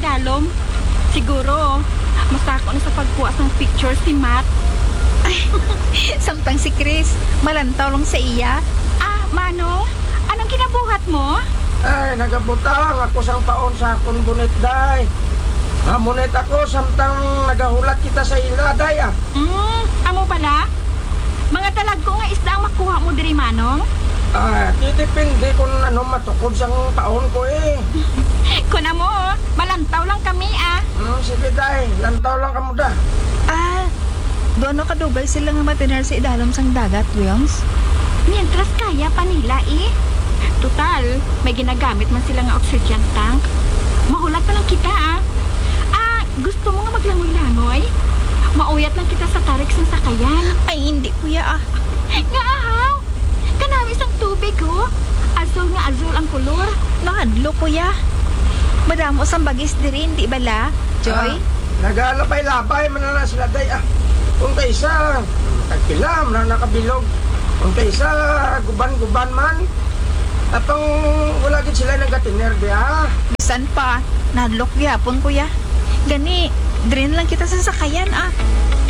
idalom. Siguro, masako na sa pagkuha ng picture si Matt. Samtang si Chris, malantaw lang sa iya. Ah, Manong, anong kinabuhat mo? Ay, nagabutang ako sang paon sa akong bunit, day. Hamunit ako samtang nagahulat kita sa ila, day, ah. Amo pala? Mga talagko nga isda ang makuha mo diri, Manong? Ah, titipindi kung ano matukod sang paon ko eh. Kuna mo, malantaw lang kami ah. Sige, day. Lantaw lang kamo da. Doon no kadugay sila nga matinar sa idalom sang dagat, Williams. Mientras kaya pa nila eh. Total, may ginagamit man sila nga oxygen tank. Mahulat pa lang kita ah. Gusto mo nga maglangoy-langoy? Mauyat lang kita sa tarik sang sakayan. Ay, hindi kuya ah. Nga ahaw! Kanami sang tubig oh. Azul nga azul ang kulor. Nakadlo kuya. Madamo sang bagis diri, di bala? Joy? Nagalabay-labay man na sila, day, ah. Kung kaysa, tagpilam na nakabilog. Kung kaysa, guban-guban man. Atong wala gid sila nagatiner, di ah. Bisan pa, nadlok gyapon kuya. Gani, drin lang kita sa sakayan ah.